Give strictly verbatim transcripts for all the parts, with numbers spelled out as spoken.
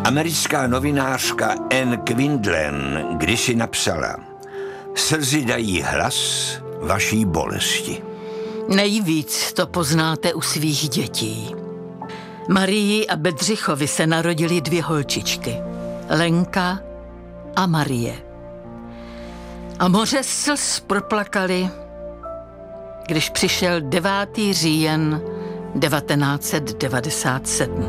Americká novinářka Anne Quindlen kdysi napsala: slzy dají hlas vaší bolesti. Nejvíc to poznáte u svých dětí. Marii a Bedřichovi se narodily dvě holčičky, Lenka a Marie. A moře slz proplakali, když přišel devátý říjen devatenáct set devadesát sedm.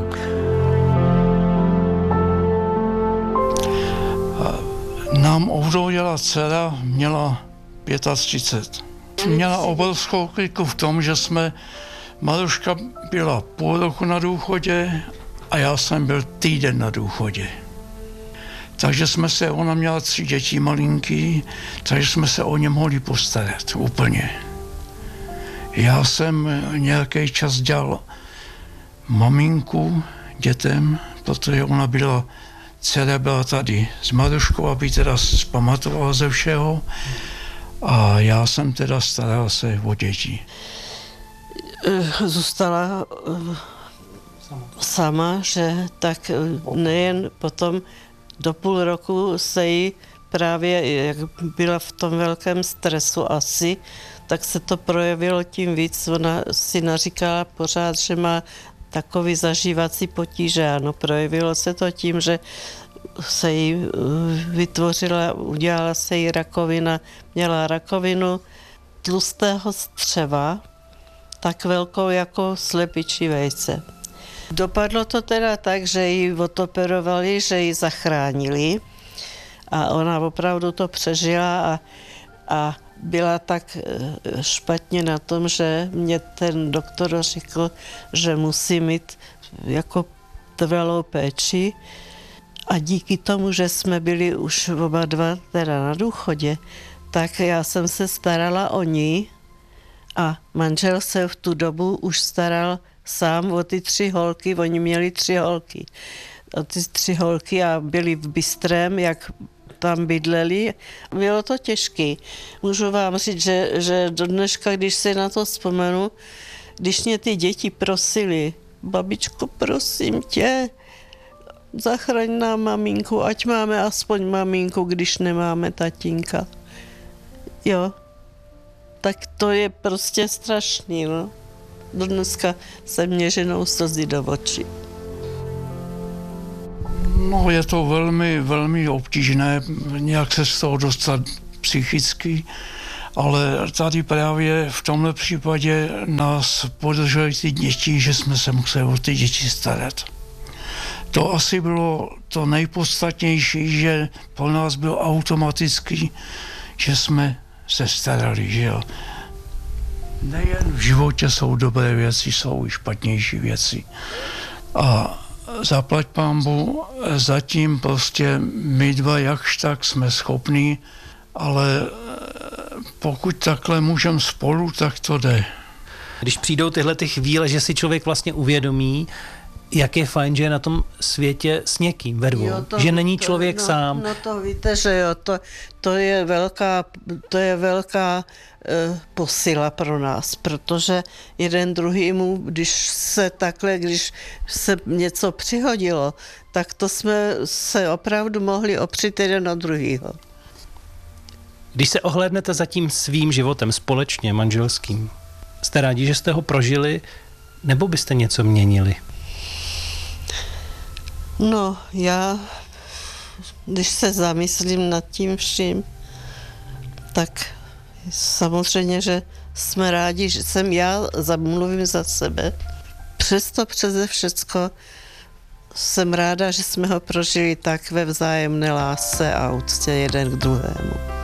Nám ovdověla dcera, měla třicet pět. Měla obrovskou kliku v tom, že jsme, Maruška byla půl roku na důchodě a já jsem byl týden na důchodě. Takže jsme se, ona měla tři děti malinký, takže jsme se o ně mohli postarat úplně. Já jsem nějaký čas dělal maminku dětem, protože ona byla, dcera byla tady s Maruškou, aby teda zpamatovala ze všeho, a já jsem teda staral se o děti. Zůstala sama, že tak nejen potom do půl roku se jí právě, jak byla v tom velkém stresu asi, tak se to projevilo tím víc. Ona si naříkala pořád, že má takový zažívací potíže. Ano, projevilo se to tím, že se jí vytvořila, udělala se jí rakovina, měla rakovinu tlustého střeva, tak velkou jako slepičí vejce. Dopadlo to teda tak, že ji odoperovali, že ji zachránili a ona opravdu to přežila a, a byla tak špatně na tom, že mě ten doktor řekl, že musí mít jako trvalou péči. A díky tomu, že jsme byli už oba dva teda na důchodě, tak já jsem se starala o ní a manžel se v tu dobu už staral sám o ty tři holky, oni měli tři holky. O ty tři holky a byli v Bystrém, jak tam bydleli. Bylo to těžké. Můžu vám říct, že, že do dneška, když se na to vzpomenu, když mě ty děti prosili, babičko, prosím tě, zachraň nám maminku, ať máme aspoň maminku, když nemáme tatínka. Jo, tak to je prostě strašný, no. Do dneska se mě ženou slzy do očí. No, je to velmi, velmi obtížné nějak se z toho dostat psychicky, ale tady právě v tomhle případě nás podržely ty děti, že jsme se museli o ty děti starat. To asi bylo to nejpodstatnější, že pro nás bylo automaticky, že jsme se starali, že jo. Nejen v životě jsou dobré věci, jsou i špatnější věci. A zaplať pánbu, zatím prostě my dva jakž tak jsme schopní, ale pokud takhle můžeme spolu, tak to jde. Když přijdou tyhle ty chvíle, že si člověk vlastně uvědomí, jak je fajn, že je na tom světě s někým ve dvou, jo, to, že není člověk to, no, sám. No to víte, že jo, to, to je velká, to je velká uh, posila pro nás, protože jeden druhýmu, když se takhle, když se něco přihodilo, tak to jsme se opravdu mohli opřít jeden na druhýho. Když se ohlédnete za tím svým životem společně, manželským, jste rádi, že jste ho prožili, nebo byste něco měnili? No, já, když se zamyslím nad tím vším, tak samozřejmě, že jsme rádi, že jsem já, mluvím za sebe. Přesto přeze všecko jsem ráda, že jsme ho prožili tak ve vzájemné lásce a úctě jeden k druhému.